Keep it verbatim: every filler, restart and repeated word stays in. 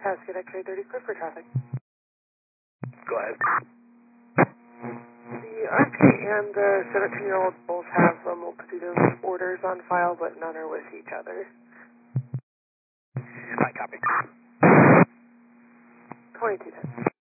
Cascade X-ray thirty, clear for traffic. Go ahead. The R P and the seventeen-year-old both have a multitude of orders on file, but none are with each other. I copy. twenty-two ten.